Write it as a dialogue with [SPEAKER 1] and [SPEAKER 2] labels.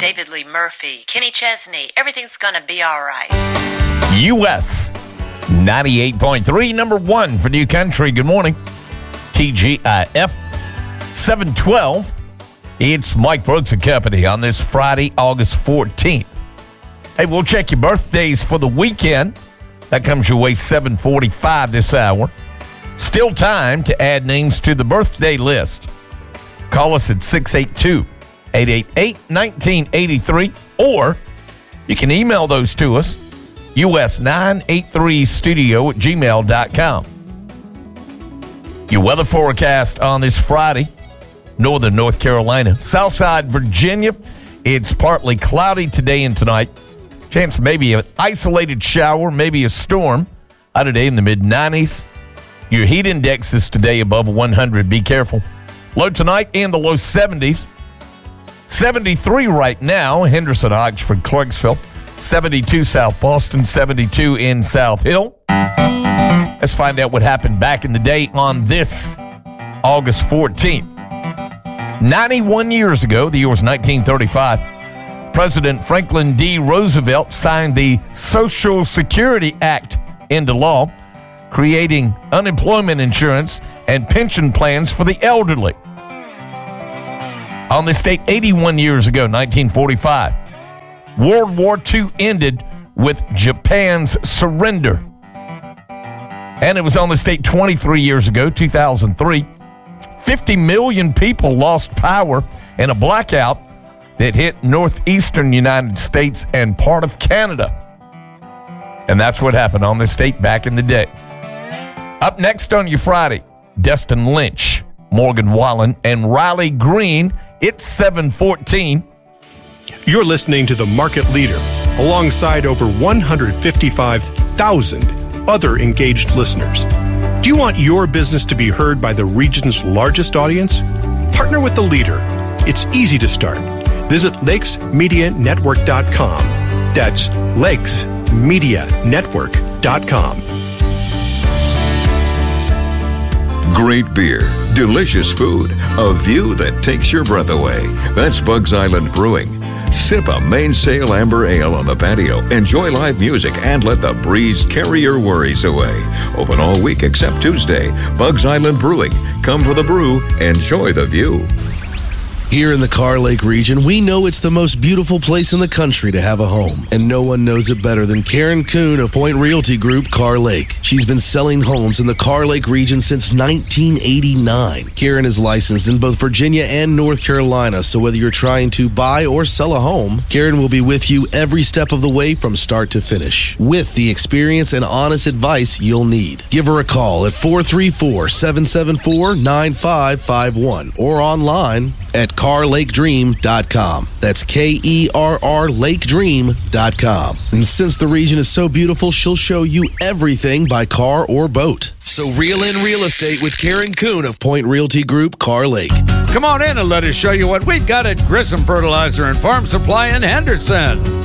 [SPEAKER 1] David Lee Murphy, Kenny Chesney. Everything's gonna be all right.
[SPEAKER 2] US 98.3, number one for New Country. Good morning. TGIF 712. It's Mike Brooks and Company on this Friday, August 14th. Hey, we'll check your birthdays for the weekend. That comes your way 7:45 this hour. Still time to add names to the birthday list. Call us at 682-888-1983, or you can email those to us, us983studio@gmail.com. Your weather forecast on this Friday: northern North Carolina, Southside Virginia. It's partly cloudy today and tonight. Chance maybe an isolated shower, maybe a storm. High today in the mid-90s. Your heat index is today above 100. Be careful. Low tonight in the low 70s. 73 right now, Henderson, Oxford, Clarksville. 72 South Boston, 72 in South Hill. Let's find out what happened back in the day on this August 14th. 91 years ago, the year was 1935, President Franklin D. Roosevelt signed the Social Security Act into law, creating unemployment insurance and pension plans for the elderly. On this date, 81 years ago, 1945, World War II ended with Japan's surrender. And it was on this date 23 years ago, 2003, 50 million people lost power in a blackout that hit northeastern United States and part of Canada. And that's what happened on this date back in the day. Up next on your Friday, Destin Lynch, Morgan Wallen, and Riley Green. It's 7:14.
[SPEAKER 3] You're listening to The Market Leader, alongside over 155,000 other engaged listeners. Do you want your business to be heard by the region's largest audience? Partner with the leader. It's easy to start. Visit lakesmedianetwork.com. That's lakesmedianetwork.com.
[SPEAKER 4] Great beer, delicious food, a view that takes your breath away. That's Bugs Island Brewing. Sip a mainsail amber ale on the patio, enjoy live music, and let the breeze carry your worries away. Open all week except Tuesday. Bugs Island Brewing. Come for the brew, enjoy the view.
[SPEAKER 5] Here in the Carr Lake region, we know it's the most beautiful place in the country to have a home. And no one knows it better than Karen Kuhn of Point Realty Group, Carr Lake. She's been selling homes in the Carr Lake region since 1989. Karen is licensed in both Virginia and North Carolina, so whether you're trying to buy or sell a home, Karen will be with you every step of the way from start to finish, with the experience and honest advice you'll need. Give her a call at 434-774-9551 or online at carlakedream.com. That's KERR lakedream.com. And since the region is so beautiful, she'll show you everything by car or boat. So reel in real estate with Karen Kuhn of Point Realty Group, Carr Lake.
[SPEAKER 6] Come on in and let us show you what we've got at Grissom Fertilizer and Farm Supply in Henderson.